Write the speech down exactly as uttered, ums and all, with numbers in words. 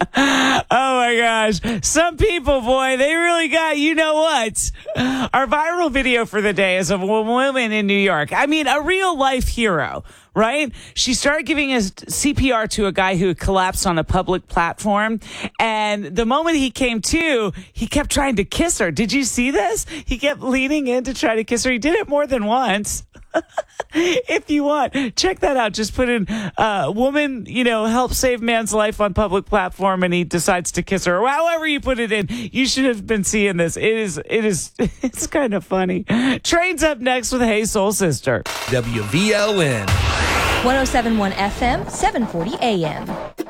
Oh my gosh. Some people, boy, they really got, you know what? Our viral video for the day is of a woman in New York. I mean, a real life hero, right? She started giving us C P R to a guy who collapsed on a public platform. And the moment he came to, he kept trying to kiss her. Did you see this? He kept leaning in to try to kiss her. He did it more than once. If you want, check that out. Just put in uh, woman, you know, help save man's life on public platform, and he decides to kiss her. Or however you put it in, you should have been seeing this. It is, it is, it's kind of funny. Train's up next with Hey Soul Sister. W V L N one oh seven point one F M, seven forty A M.